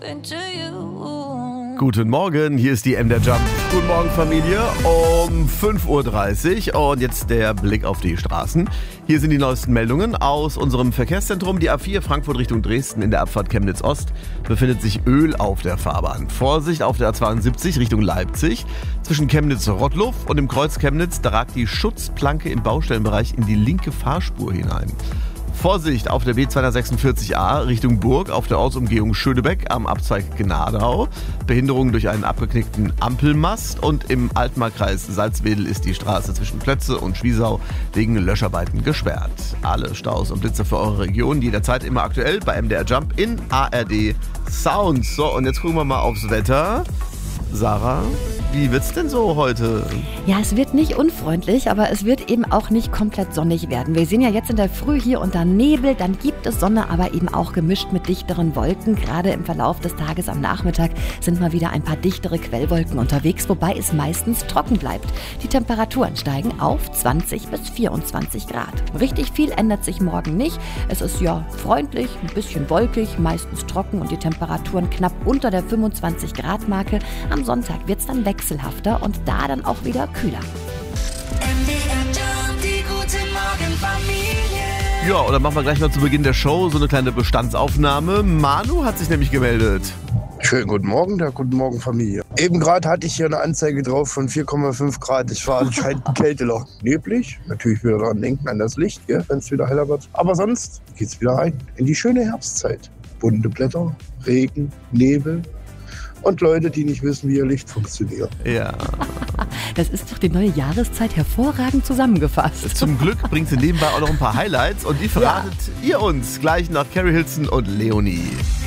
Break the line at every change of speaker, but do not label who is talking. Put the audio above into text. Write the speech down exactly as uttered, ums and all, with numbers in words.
into you.
Guten Morgen, hier ist die M der Jump. Guten Morgen, Familie, um fünf Uhr dreißig und jetzt der Blick auf die Straßen. Hier sind die neuesten Meldungen aus unserem Verkehrszentrum. Die A vier Frankfurt Richtung Dresden in der Abfahrt Chemnitz Ost befindet sich Öl auf der Fahrbahn. Vorsicht auf der A zweiundsiebzig Richtung Leipzig. Zwischen Chemnitz-Rottluff und dem Kreuz Chemnitz, da ragt die Schutzplanke im Baustellenbereich in die linke Fahrspur hinein. Vorsicht auf der B zweihundertsechsundvierzig a Richtung Burg auf der Ortsumgehung Schönebeck am Abzweig Gnadau. Behinderung durch einen abgeknickten Ampelmast und im Altmarkkreis Salzwedel ist die Straße zwischen Plötze und Schwiesau wegen Löscharbeiten gesperrt. Alle Staus und Blitze für eure Region jederzeit immer aktuell bei M D R Jump in A R D Sound. So, und jetzt gucken wir mal aufs Wetter. Sarah, wie wird's denn so heute?
Ja, es wird nicht unfreundlich, aber es wird eben auch nicht komplett sonnig werden. Wir sehen ja jetzt in der Früh hier unter Nebel, dann gibt es Sonne, aber eben auch gemischt mit dichteren Wolken. Gerade im Verlauf des Tages am Nachmittag sind mal wieder ein paar dichtere Quellwolken unterwegs, wobei es meistens trocken bleibt. Die Temperaturen steigen auf zwanzig bis vierundzwanzig Grad. Richtig viel ändert sich morgen nicht. Es ist ja freundlich, ein bisschen wolkig, meistens trocken und die Temperaturen knapp unter der fünfundzwanzig Grad Marke. Am Sonntag wird es dann wechselhafter und da dann auch wieder kühler.
M D R Jump, die gute Morgenfamilie.
Ja, oder machen wir gleich noch zu Beginn der Show so eine kleine Bestandsaufnahme. Manu hat sich nämlich gemeldet.
Schönen guten Morgen, der guten Morgen Familie. Eben gerade hatte ich hier eine Anzeige drauf von vier Komma fünf Grad. Es war anscheinend ein Kälteloch. Neblig, natürlich wieder daran denken, an das Licht, wenn es wieder heller wird. Aber sonst geht's wieder rein in die schöne Herbstzeit. Bunte Blätter, Regen, Nebel und Leute, die nicht wissen, wie ihr Licht funktioniert.
Ja.
Das ist doch die neue Jahreszeit hervorragend zusammengefasst.
Zum Glück bringt sie nebenbei auch noch ein paar Highlights und die verratet ja. ihr uns gleich nach Carrie Hilson und Leonie.